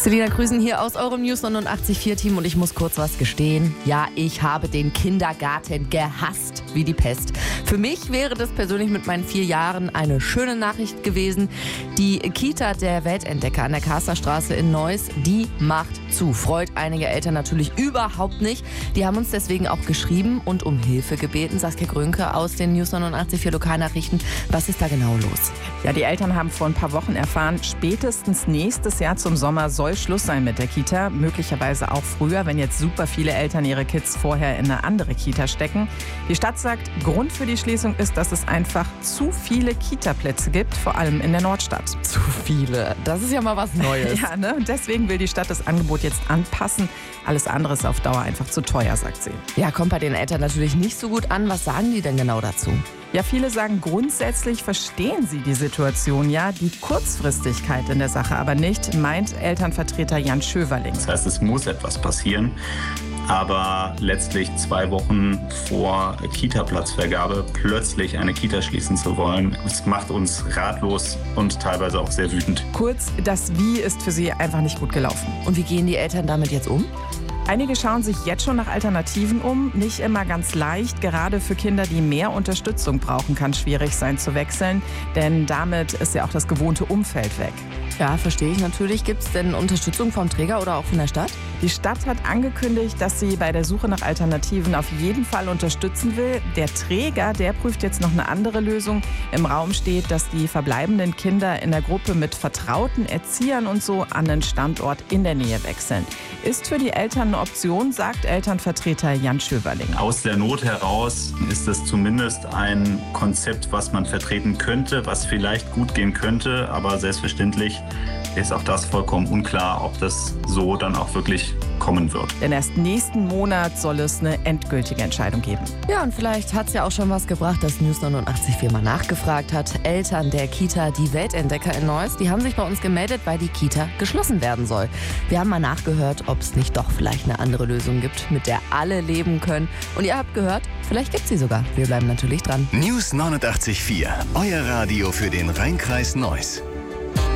Selina Grüßen hier aus eurem News 89.4 Team und ich muss kurz was gestehen. Ja, ich habe den Kindergarten gehasst wie die Pest. Für mich wäre das persönlich mit meinen 4 Jahren eine schöne Nachricht gewesen. Die Kita der Weltentdecker an der Kasterstraße in Neuss, die macht zu. Freut einige Eltern natürlich überhaupt nicht. Die haben uns deswegen auch geschrieben und um Hilfe gebeten. Saskia Grönke aus den News 89.4 Lokalnachrichten. Was ist da genau los? Ja, die Eltern haben vor ein paar Wochen erfahren, spätestens nächstes Jahr zum Sommer soll Schluss sein mit der Kita. Möglicherweise auch früher, wenn jetzt super viele Eltern ihre Kids vorher in eine andere Kita stecken. Die Stadt sagt, Grund für die Schließung ist, dass es einfach zu viele Kita-Plätze gibt, vor allem in der Nordstadt. Zu viele. Das ist ja mal was Neues. Ja, ne? Und deswegen will die Stadt das Angebot jetzt anpassen. Alles andere ist auf Dauer einfach zu teuer, sagt sie. Ja, kommt bei den Eltern natürlich nicht so gut an. Was sagen die denn genau dazu? Ja, viele sagen, grundsätzlich verstehen sie die Situation, ja, die Kurzfristigkeit in der Sache aber nicht, meint Elternvertreter Jan Schöverling. Das heißt, es muss etwas passieren. Aber letztlich 2 Wochen vor Kita-Platzvergabe plötzlich eine Kita schließen zu wollen, das macht uns ratlos und teilweise auch sehr wütend. Kurz, das Wie ist für sie einfach nicht gut gelaufen. Und wie gehen die Eltern damit jetzt um? Einige schauen sich jetzt schon nach Alternativen um. Nicht immer ganz leicht. Gerade für Kinder, die mehr Unterstützung brauchen, kann schwierig sein zu wechseln. Denn damit ist ja auch das gewohnte Umfeld weg. Ja, verstehe ich natürlich. Gibt es denn Unterstützung vom Träger oder auch von der Stadt? Die Stadt hat angekündigt, dass sie bei der Suche nach Alternativen auf jeden Fall unterstützen will. Der Träger, der prüft jetzt noch eine andere Lösung. Im Raum steht, dass die verbleibenden Kinder in der Gruppe mit vertrauten Erziehern und so an einen Standort in der Nähe wechseln. Ist für die Eltern eine Option, sagt Elternvertreter Jan Schöverling. Aus der Not heraus ist es zumindest ein Konzept, was man vertreten könnte, was vielleicht gut gehen könnte, aber selbstverständlich ist auch das vollkommen unklar, ob das so dann auch wirklich kommen wird. Denn erst nächsten Monat soll es eine endgültige Entscheidung geben. Ja, und vielleicht hat es ja auch schon was gebracht, dass News 89.4 mal nachgefragt hat. Eltern der Kita Die Weltentdecker in Neuss, die haben sich bei uns gemeldet, weil die Kita geschlossen werden soll. Wir haben mal nachgehört, ob es nicht doch vielleicht eine andere Lösung gibt, mit der alle leben können. Und ihr habt gehört, vielleicht gibt es sie sogar. Wir bleiben natürlich dran. News 89.4, euer Radio für den Rheinkreis Neuss.